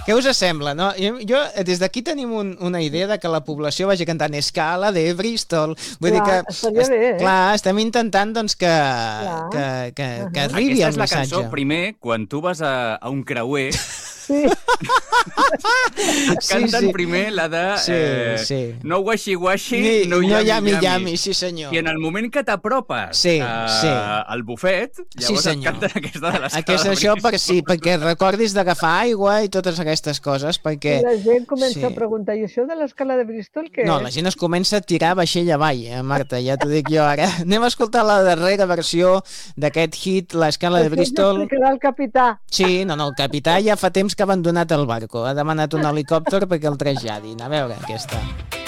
Què us sembla, no? Jo des d'aquí tenim una idea de que la població vagi cantant Escala de Bristol. Vull dir que... estaria bé, Clar, estem intentant doncs, que arribi Aquesta el és la missatge. cançó, primer, quan tu vas a un creuer, Sí. canten primer la de no washi-washi, no yami-yami. Sí, senyor. I en el moment que t'apropes al bufet, llavors et canten aquesta de l'escala. Aquesta això perquè recordis d'agafar aigua i totes aquestes coses, perquè... I la gent comença a preguntar, i això de l'escala de Bristol què és? No, la gent es comença a tirar vaixell avall, Marta, ja t'ho dic jo ara. Anem a escoltar la darrera versió d'aquest hit, l'escala de Bristol. Això explicarà el capità. Sí, no, el capità ja fa temps que ha abandonat el barco. Ha demanat un helicòpter perquè el traslladin. A veure, aquesta.